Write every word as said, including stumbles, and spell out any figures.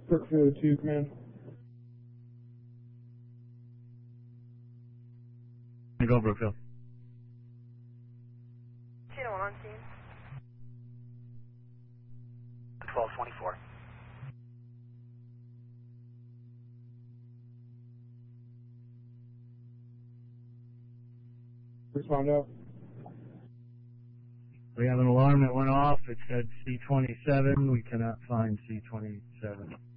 Brookfield two, command. Go, Brookfield. Chino on scene. twelve twenty-four. Respond out. We have an alarm that went off. It said C twenty-seven. We cannot find C twenty-seven.